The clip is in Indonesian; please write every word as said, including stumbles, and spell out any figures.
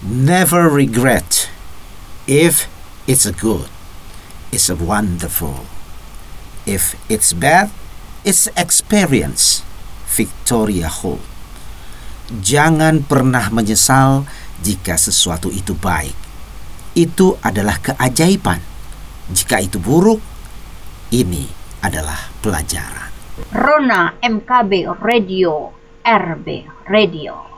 Never regret. If it's a good, it's a wonderful. If it's bad, it's experience. Victoria Holt. Jangan pernah menyesal jika sesuatu itu baik. Itu adalah keajaiban. Jika itu buruk, ini adalah pelajaran. Rona M K B Radio, R B Radio.